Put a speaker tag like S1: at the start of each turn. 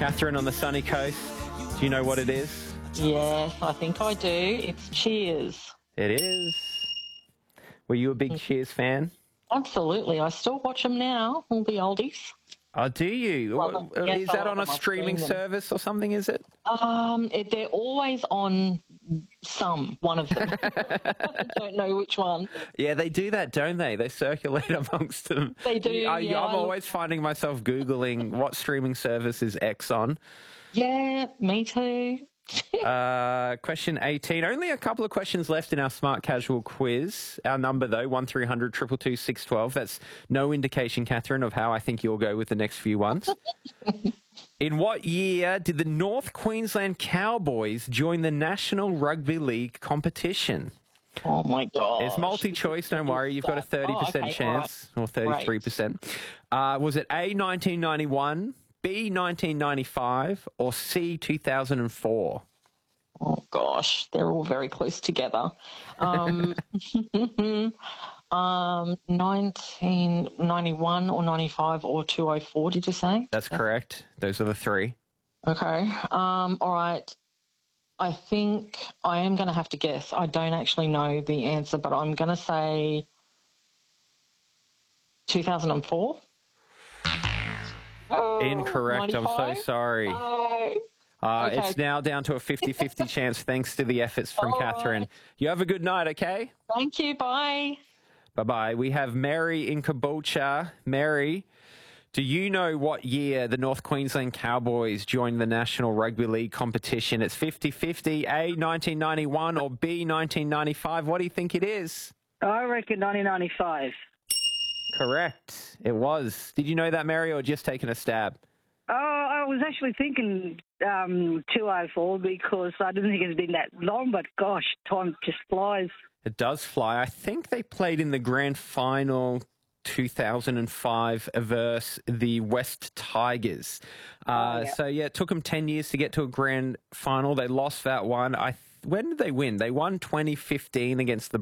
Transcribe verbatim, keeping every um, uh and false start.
S1: Catherine on the sunny coast, do you know what it is?
S2: Yes, I think I do. It's Cheers.
S1: It is. Were you a big Cheers fan?
S2: Absolutely. I still watch them now, all the oldies.
S1: Oh, do you?
S2: Love them.
S1: Is
S2: Yes, I
S1: that
S2: love
S1: on a
S2: them. I
S1: streaming
S2: stream them.
S1: service or something, is it?
S2: Um, it, they're always on some, one of them. I don't know which one.
S1: Yeah, they do that, don't they? They circulate amongst them.
S2: They do,
S1: I,
S2: yeah.
S1: I'm always finding myself Googling what streaming service is X on.
S2: Yeah, me too.
S1: Uh, question eighteen. Only a couple of questions left in our Smart Casual quiz. Our number, though, one three hundred two two two six one two. That's no indication, Catherine, of how I think you'll go with the next few ones. In what year did the North Queensland Cowboys join the National Rugby League competition?
S2: Oh, my God.
S1: It's multi-choice, don't worry. You've got a thirty percent
S2: Oh, okay,
S1: chance, or thirty-three percent. Uh, was it A, nineteen ninety-one, B, nineteen ninety-five, or C, two thousand four?
S2: Oh, gosh. They're all very close together. Um, um, nineteen ninety-one or ninety-five or two oh four, did you say?
S1: That's correct. Those are the three.
S2: Okay. Um, all right. I think I am going to have to guess. I don't actually know the answer, but I'm going to say two thousand four. Oh,
S1: Incorrect. I'm so
S2: ninety-five?
S1: sorry.
S2: Oh.
S1: Uh,
S2: Okay.
S1: It's now down to a fifty-fifty chance thanks to the efforts from
S2: All
S1: Catherine.
S2: right.
S1: You have a good night, okay?
S2: Thank you. Bye.
S1: Bye-bye. We have Mary in Caboolture. Mary, do you know what year the North Queensland Cowboys joined the National Rugby League competition? It's fifty-fifty, A, nineteen ninety-one, or B, nineteen ninety-five. What do you think it is?
S3: I reckon nineteen ninety-five.
S1: Correct. It was. Did you know that, Mary, or just taking a stab?
S3: Oh, I was actually thinking um, two oh four because I didn't think it's been that long, but gosh, time just flies.
S1: It does fly. I think they played in the grand final two thousand five versus the West Tigers. Uh,
S3: Oh, yeah.
S1: So, yeah, it took them ten years to get to a grand final. They lost that one. I When did they win? They won twenty fifteen against the